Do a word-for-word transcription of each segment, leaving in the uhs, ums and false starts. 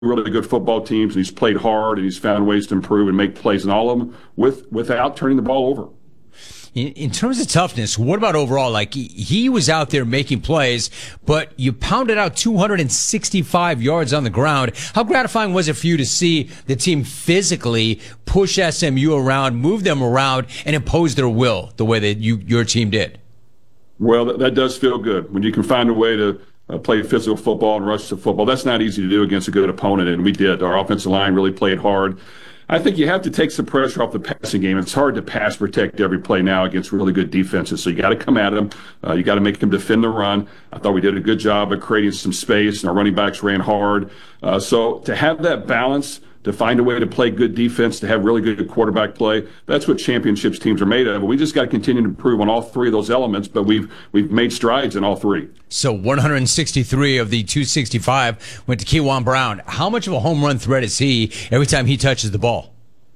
really good football teams, and he's played hard, and he's found ways to improve and make plays in all of them with without turning the ball over. In, in terms of toughness, what about overall? Like, he, he was out there making plays, but you pounded out two hundred sixty-five yards on the ground. How gratifying was it for you to see the team physically push S M U around, move them around, and impose their will the way that you your team did? Well, that, that does feel good when you can find a way to uh, play physical football and rush the football. That's not easy to do against a good opponent, and we did. Our offensive line really played hard. I think you have to take some pressure off the passing game. It's hard to pass protect every play now against really good defenses. So you got to come at them. Uh, you got to make them defend the run. I thought we did a good job of creating some space, and our running backs ran hard. Uh, so to have that balance, to find a way to play good defense, to have really good quarterback play, that's what championships teams are made of. We just got to continue to improve on all three of those elements, but we've we've made strides in all three. So one hundred sixty-three of the two sixty-five went to Keyjuan Brown. How much of a home run threat is he every time he touches the ball?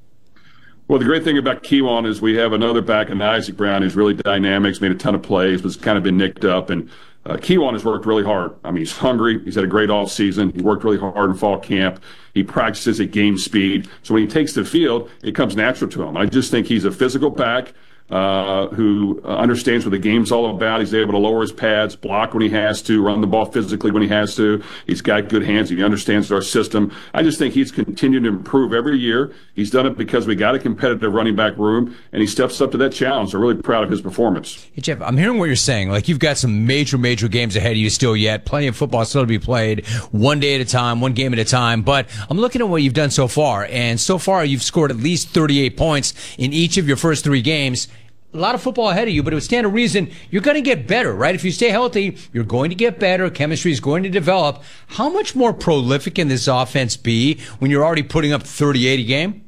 Well, the great thing about Keyjuan is we have another back in Isaac Brown who's really dynamic, he's made a ton of plays, but kind of been nicked up. And uh, Keyjuan has worked really hard. I mean, he's hungry. He's had a great off season. He worked really hard in fall camp. He practices at game speed. So when he takes the field, it comes natural to him. I just think he's a physical back uh, who uh, understands what the game's all about. He's able to lower his pads, block when he has to, run the ball physically when he has to. He's got good hands. He understands our system. I just think he's continued to improve every year. He's done it because we got a competitive running back room, and he steps up to that challenge. I'm really proud of his performance. Hey, Jeff, I'm hearing what you're saying. Like, you've got some major, major games ahead of you still yet. Plenty of football still to be played, one day at a time, one game at a time. But I'm looking at what you've done so far, and so far you've scored at least thirty-eight points in each of your first three games. A lot of football ahead of you, but it would stand to reason you're going to get better, right? If you stay healthy, you're going to get better. Chemistry is going to develop. How much more prolific can this offense be when you're already putting up thirty-eight a game?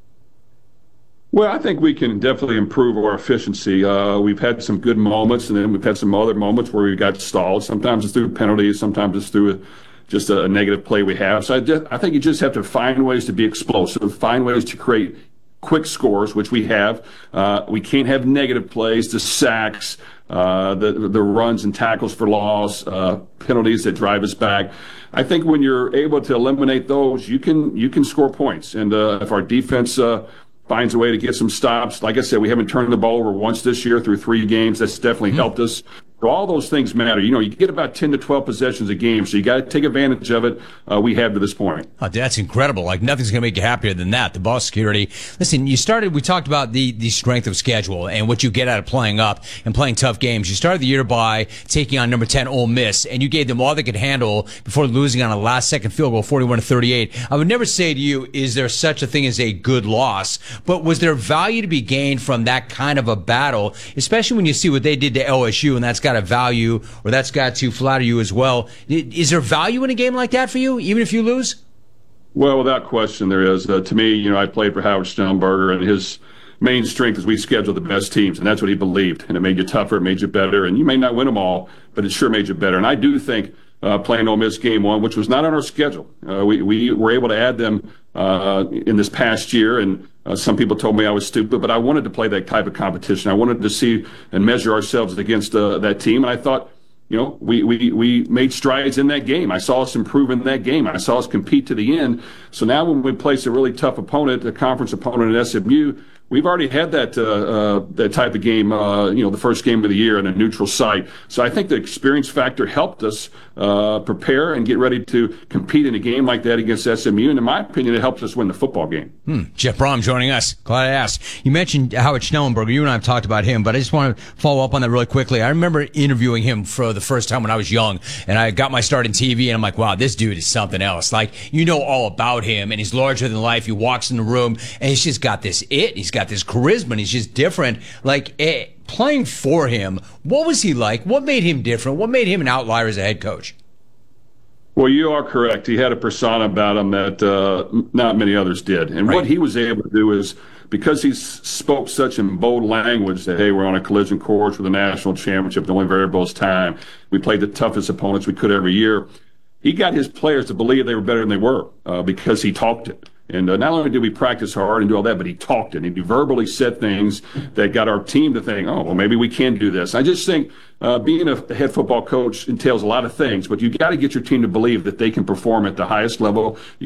Well, I think we can definitely improve our efficiency. Uh, we've had some good moments, and then we've had some other moments where we got stalled. Sometimes it's through penalties. Sometimes it's through a, just a, a negative play we have. So I, just, I think you just have to find ways to be explosive, find ways to create quick scores, which we have. Uh, we can't have negative plays, the sacks, uh, the the runs and tackles for loss, uh, penalties that drive us back. I think when you're able to eliminate those, you can you can score points. And uh, if our defense uh, finds a way to get some stops, like I said, we haven't turned the ball over once this year through three games. That's definitely mm-hmm. helped us. So all those things matter. You know, you get about ten to twelve possessions a game, so you got to take advantage of it. Uh, we have to this point. Oh, that's incredible. Like, nothing's going to make you happier than that. The ball security. Listen, you started, we talked about the, the strength of schedule and what you get out of playing up and playing tough games. You started the year by taking on number ten Ole Miss, and you gave them all they could handle before losing on a last-second field goal, forty-one to thirty-eight. I would never say to you, is there such a thing as a good loss? But was there value to be gained from that kind of a battle, especially when you see what they did to L S U, and that's got a value, or that's got to flatter you as well? Is there value in a game like that for you, even if you lose? Well, without question, there is. Uh, to me, you know, I played for Howard Schnellenberger, and his main strength is we schedule the best teams, and that's what he believed. And it made you tougher, it made you better, and you may not win them all, but it sure made you better. And I do think uh, playing Ole Miss game one, which was not on our schedule, uh, we, we were able to add them uh, in this past year, and Uh, some people told me I was stupid, but I wanted to play that type of competition. I wanted to see and measure ourselves against uh, that team, and I thought, you know, we, we, we made strides in that game. I saw us improve in that game. I saw us compete to the end. So now when we place a really tough opponent, a conference opponent at S M U, we've already had that uh, uh, that type of game, uh, you know, the first game of the year in a neutral site. So I think the experience factor helped us uh, prepare and get ready to compete in a game like that against S M U. And in my opinion, it helped us win the football game. Hmm. Jeff Brohm joining us. Glad I asked. You mentioned Howard Schnellenberger. You and I have talked about him, but I just want to follow up on that really quickly. I remember interviewing him for the first time when I was young, and I got my start in T V, and I'm like, wow, this dude is something else. Like, you know all about him, and he's larger than life. He walks in the room, and he's just got this it. He's got this charisma, and he's just different. Like, eh, playing for him, what was he like? What made him different? What made him an outlier as a head coach? Well, you are correct. He had a persona about him that uh, not many others did. And right. What he was able to do is, because he spoke such in bold language that, hey, we're on a collision course with a national championship, the only variable is time. We played the toughest opponents we could every year. He got his players to believe they were better than they were uh, because he talked it. And uh, not only did we practice hard and do all that, but he talked it. And he verbally said things that got our team to think, oh, well, maybe we can do this. I just think uh, being a head football coach entails a lot of things, but you got to get your team to believe that they can perform at the highest level. You